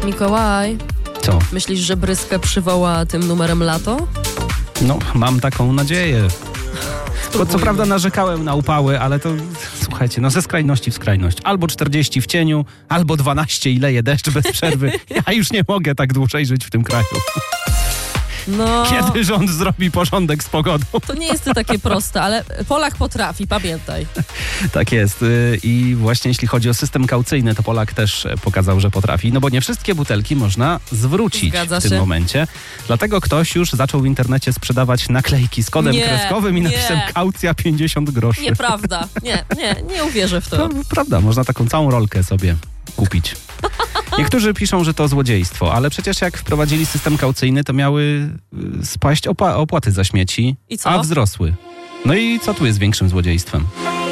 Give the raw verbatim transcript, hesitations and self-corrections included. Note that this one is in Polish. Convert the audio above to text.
Mikołaj, Co? myślisz, że Bryskę przywoła tym numerem lato? No, mam taką nadzieję. Bo co prawda narzekałem na upały, ale to, słuchajcie, no ze skrajności w skrajność. Albo czterdzieści w cieniu, albo dwanaście i leje deszcz bez przerwy. Ja już nie mogę tak dłużej żyć w tym kraju. No, Kiedy rząd zrobi porządek z pogodą? to nie jest to takie proste, ale Polak potrafi, pamiętaj. Tak jest. I właśnie jeśli chodzi o system kaucyjny, to Polak też pokazał, że potrafi. No bo nie wszystkie butelki można zwrócić Zgadza w tym się. momencie. Dlatego ktoś już zaczął w internecie sprzedawać naklejki z kodem Nie, kreskowym i nie. napisem kaucja pięćdziesiąt groszy. Nieprawda. Nie, nie, nie uwierzę w to. To prawda, można taką całą rolkę sobie kupić. Niektórzy piszą, że to złodziejstwo, ale przecież jak wprowadzili system kaucyjny, to miały y, spaść opa- opłaty za śmieci, I co? a wzrosły. No i co tu jest większym złodziejstwem?